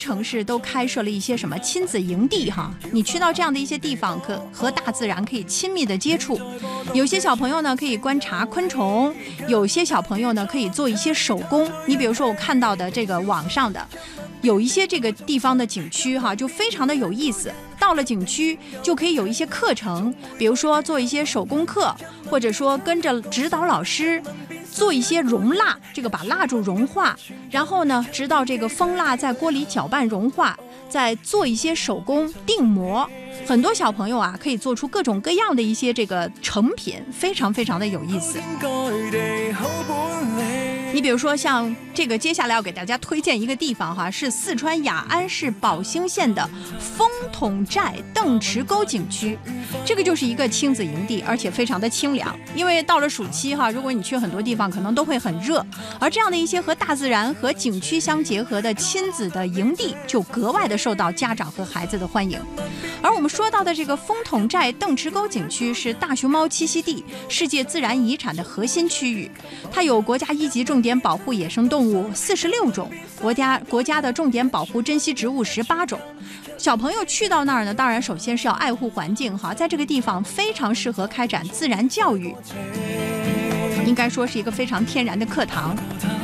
城市都开设了一些什么亲子营地哈，你去到这样的一些地方，可和大自然可以亲密的接触。有些小朋友呢可以观察昆虫，有些小朋友呢可以做一些手工。你比如说我看到的这个网上的，有一些这个地方的景区哈，就非常的有意思。到了景区就可以有一些课程，比如说做一些手工课，或者说跟着指导老师做一些熔蜡，这个把蜡烛融化，然后呢直到这个蜂蜡在锅里搅拌融化，再做一些手工定模。很多小朋友啊可以做出各种各样的一些这个成品，非常非常的有意思。你比如说像这个接下来要给大家推荐一个地方哈，是四川雅安市宝兴县的风筒寨邓池沟景区。这个就是一个亲子营地，而且非常的清凉。因为到了暑期哈，如果你去很多地方可能都会很热，而这样的一些和大自然和景区相结合的亲子的营地就格外的受到家长和孩子的欢迎。而我们说到的这个风筒寨邓池沟景区是大熊猫栖息地、世界自然遗产的核心区域，它有国家一级重点保护野生动物46种，国家的重点保护珍稀植物18种。小朋友去到那儿呢，当然首先是要爱护环境哈，在这个地方非常适合开展自然教育，应该说是一个非常天然的课堂。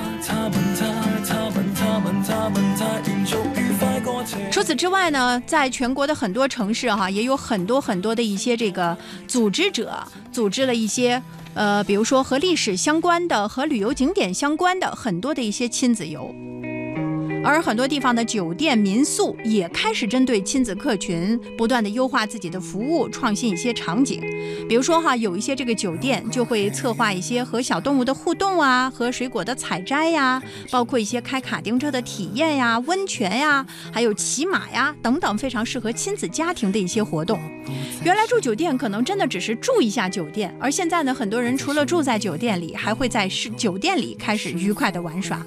除此之外呢，在全国的很多城市哈，也有很多的一些这个组织者组织了一些比如说和历史相关的、和旅游景点相关的很多的一些亲子游。而很多地方的酒店民宿也开始针对亲子客群不断的优化自己的服务，创新一些场景。比如说哈，有一些这个酒店就会策划一些和小动物的互动啊，和水果的采摘呀，包括一些开卡丁车的体验呀、温泉呀，还有骑马呀等等，非常适合亲子家庭的一些活动。原来住酒店可能真的只是住一下酒店，而现在呢，很多人除了住在酒店里，还会在酒店里开始愉快的玩耍。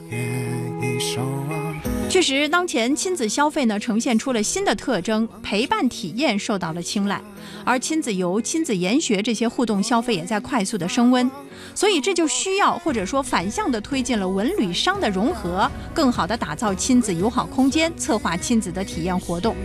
确实，当前亲子消费呢呈现出了新的特征，陪伴体验受到了青睐，而亲子游、亲子研学这些互动消费也在快速的升温，所以这就需要或者说反向的推进了文旅商的融合，更好的打造亲子友好空间，策划亲子的体验活动。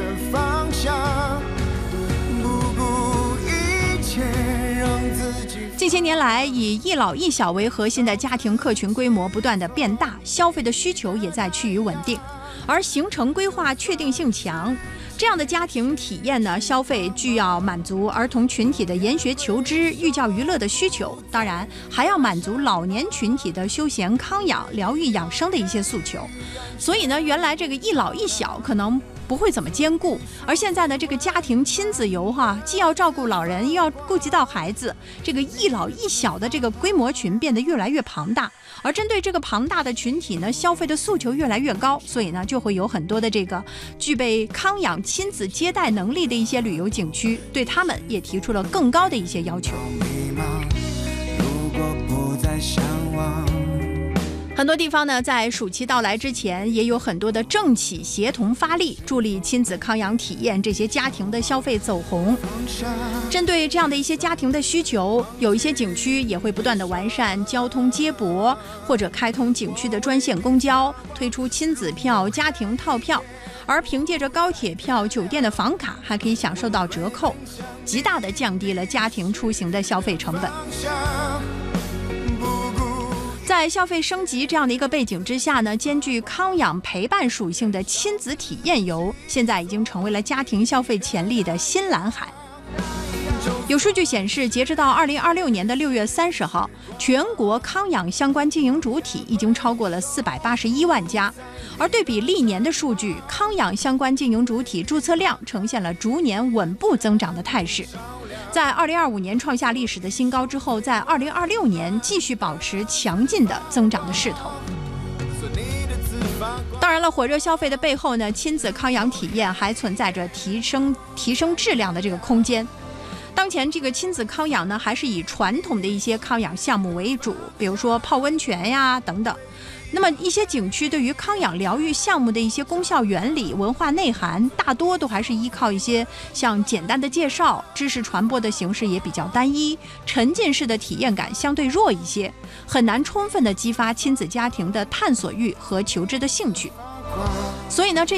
近些年来，以一老一小为核心的家庭客群规模不断的变大，消费的需求也在趋于稳定，而行程规划确定性强。这样的家庭体验呢，消费具要满足儿童群体的研学求知、寓教于乐的需求，当然还要满足老年群体的休闲康养、疗愈养生的一些诉求。所以呢，原来这个一老一小可能不会怎么兼顾，而现在呢，这个家庭亲子游哈，既要照顾老人，又要顾及到孩子，这个一老一小的这个规模群变得越来越庞大，而针对这个庞大的群体呢，消费的诉求越来越高，所以呢，就会有很多的这个具备康养亲子接待能力的一些旅游景区，对他们也提出了更高的一些要求。很多地方呢，在暑期到来之前，也有很多的政企协同发力，助力亲子康养体验这些家庭的消费走红。针对这样的一些家庭的需求，有一些景区也会不断的完善交通接驳，或者开通景区的专线公交，推出亲子票、家庭套票。而凭借着高铁票、酒店的房卡，还可以享受到折扣，极大的降低了家庭出行的消费成本。在消费升级这样的一个背景之下呢，兼具康养陪伴属性的亲子体验游，现在已经成为了家庭消费潜力的新蓝海。有数据显示，截止到2026年的6月30号，全国康养相关经营主体已经超过了481万家，而对比历年的数据，康养相关经营主体注册量呈现了逐年稳步增长的态势。在2025年创下历史的新高之后，在2026年继续保持强劲的增长的势头。当然了，火热消费的背后呢，亲子康养体验还存在着提升质量的这个空间。当前这个亲子康养呢，还是以传统的一些康养项目为主，比如说泡温泉呀等等。那么一些景区对于康养疗愈项目的一些功效原理、文化内涵，大多都还是依靠一些像简单的介绍、知识传播的形式也比较单一，沉浸式的体验感相对弱一些，很难充分的激发亲子家庭的探索欲和求知的兴趣。所以呢，这